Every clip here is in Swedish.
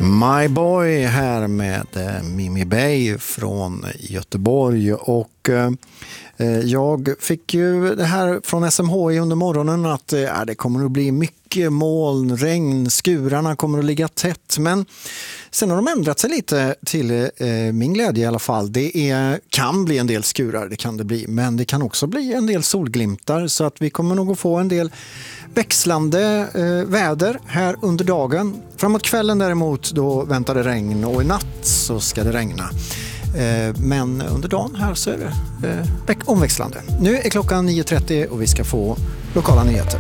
My Boy här med Mimi Bay från Göteborg och jag fick ju det här från SMHI under morgonen att det kommer att bli mycket moln, regn, skurarna kommer att ligga tätt, men sen har de ändrat sig lite till min glädje i alla fall. Kan bli en del skurar, det kan det bli, men det kan också bli en del solglimtar så att vi kommer nog att få en del växlande väder här under dagen. Framåt kvällen däremot då väntar det regn och i natt så ska det regna. Men under dagen här så är det omväxlande. Nu är klockan 9.30 och vi ska få lokala nyheter.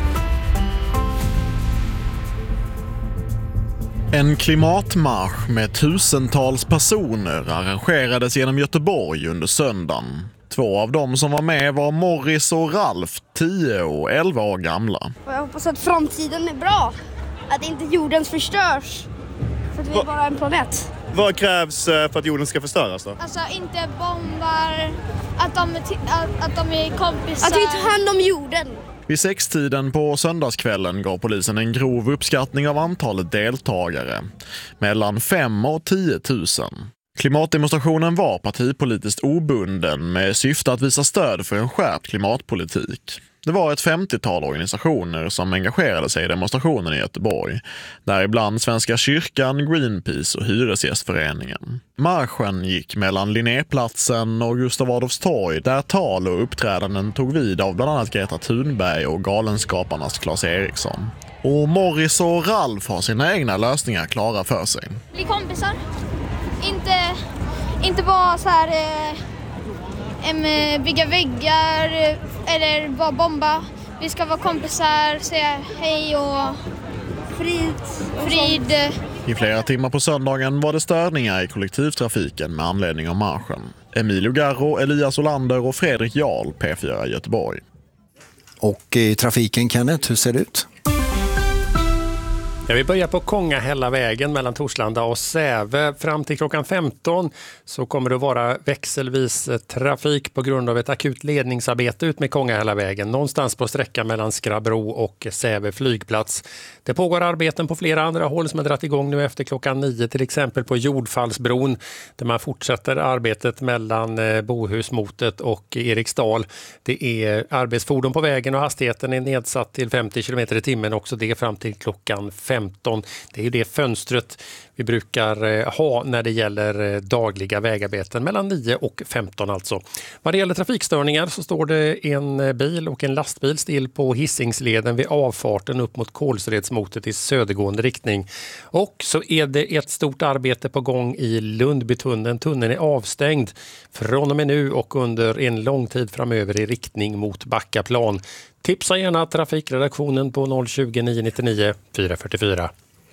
En klimatmarsch med tusentals personer arrangerades genom Göteborg under söndagen. 2 av dem som var med var Morris och Ralf, 10 och 11 år gamla. Jag hoppas att framtiden är bra. Att inte jorden förstörs. För att vi är bara en planet. Vad krävs för att jorden ska förstöras då? Alltså inte bombar, att de är kompisar. Att vi tar hand om jorden. Vid 6-tiden på söndagskvällen gav polisen en grov uppskattning av antalet deltagare. Mellan 5 och 10 000. Klimatdemonstrationen var partipolitiskt obunden med syfte att visa stöd för en skärpt klimatpolitik. Det var ett 50-tal organisationer som engagerade sig i demonstrationen i Göteborg. Däribland Svenska kyrkan, Greenpeace och Hyresgästföreningen. Marschen gick mellan Linnéplatsen och Gustav Adolfs torg där tal och uppträdanden tog vid av bland annat Greta Thunberg och Galenskaparnas Claes Eriksson. Och Morris och Ralf har sina egna lösningar klara för sig. Bli kompisar. Inte bara så här bygga väggar eller bara bomba. Vi ska vara kompisar, säga hej och frid. I flera timmar på söndagen var det störningar i kollektivtrafiken med anledning av marschen. Emilio Garro, Elias Olander och Fredrik Jarl, P4 Göteborg. Och i trafiken, Kenneth, hur ser det ut? Vi börjar på Kongahällavägen mellan Torslanda och Säve. Fram till klockan 15 så kommer det vara växelvis trafik på grund av ett akut ledningsarbete ut med Kongahällavägen. Någonstans på sträckan mellan Skrabro och Säve flygplats. Det pågår arbeten på flera andra håll som har dragit igång nu efter klockan 9. Till exempel på Jordfallsbron där man fortsätter arbetet mellan Bohusmotet och Eriksdal. Det är arbetsfordon på vägen och hastigheten är nedsatt till 50 km i timmen. Också det fram till klockan 15. Det är ju det fönstret vi brukar ha när det gäller dagliga vägarbeten mellan 9 och 15 alltså. Vad det gäller trafikstörningar så står det en bil och en lastbil still på Hisingsleden vid avfarten upp mot Kolsredsmotet i södergående riktning. Och så är det ett stort arbete på gång i Lundbytunneln. Tunneln är avstängd från och med nu och under en lång tid framöver i riktning mot Backaplan. Tipsa gärna trafikredaktionen på 020 999 444.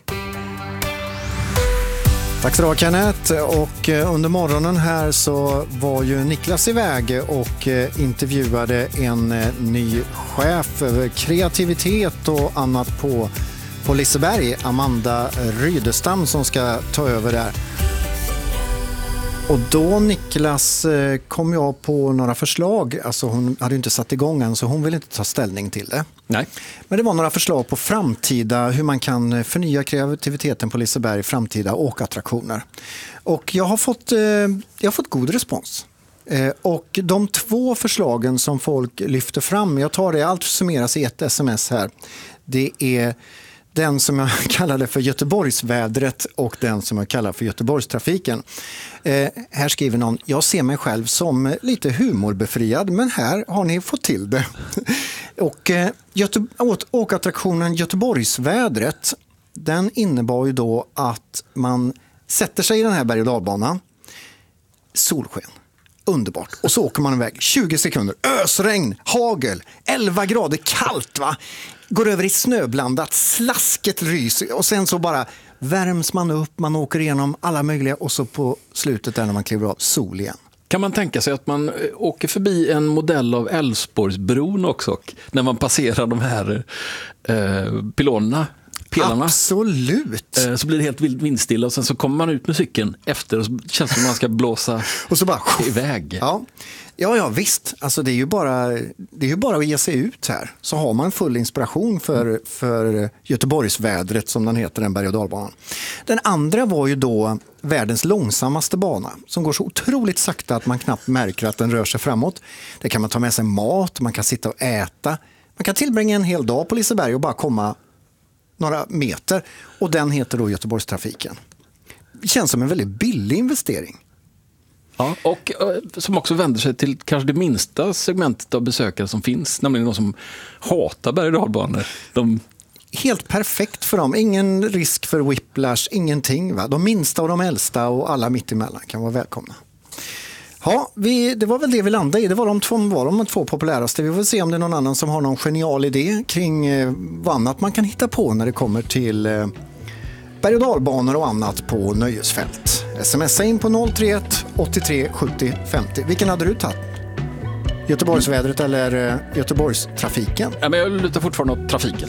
Tack så du ha, Kenneth. Och under morgonen här så var ju Niklas iväg och intervjuade en ny chef över kreativitet och annat på Liseberg, Amanda Rydestam, som ska ta över där. Och då, Niklas, kom jag på några förslag. Alltså hon hade inte satt igång än så hon vill inte ta ställning till det. Nej. Men det var några förslag på framtida, hur man kan förnya kreativiteten på Liseberg, framtida åkattraktioner. Och jag har fått god respons. Och de 2 förslagen som folk lyfter fram, jag tar det, allt summeras i ett sms här. Det är den som jag kallade för Göteborgsvädret och den som jag kallar för Göteborgstrafiken. Här skriver någon: jag ser mig själv som lite humorbefriad, men här har ni fått till det. Och åkattraktionen Göteborgsvädret, den innebar ju då att man sätter sig i den här berg- och dalbanan, solsken, underbart, och så åker man iväg 20 sekunder, ösregn, hagel, 11 grader kallt, va? Går över i snöblandat, slasket rys och sen så bara värms man upp, man åker igenom alla möjliga och så på slutet där när man kliver av, sol igen. Kan man tänka sig att man åker förbi en modell av Älvsborgsbron också när man passerar de här pelarna? Absolut. Så blir det helt vindstilla och sen så kommer man ut med cykeln efter och så känns det som att man ska blåsa och så bara iväg. Ja. Ja, visst. Alltså det är ju bara att ge sig ut här. Så har man full inspiration för Göteborgsvädret, som den heter, den berg- och dalbanan. Den andra var ju då världens långsammaste bana, som går så otroligt sakta att man knappt märker att den rör sig framåt. Det kan man ta med sig mat, man kan sitta och äta. Man kan tillbringa en hel dag på Liseberg och bara komma några meter. Och den heter då Göteborgstrafiken. Det känns som en väldigt billig investering. Ja, och som också vänder sig till kanske det minsta segmentet av besökare som finns, nämligen de som hatar berg- och dalbanor. Helt perfekt för dem. Ingen risk för whiplash, ingenting. Va? De minsta och de äldsta och alla mittemellan kan vara välkomna. Ja, det var väl det vi landade i. Det var de två populäraste. Vi får se om det är någon annan som har någon genial idé kring vad annat man kan hitta på när det kommer till berg- och dalbanor och annat på nöjesfält. Smsa in på 031 83 70 50. Vilken hade du tagit? Göteborgsvädret eller Göteborgstrafiken? Ja, men jag lutar fortfarande åt trafiken.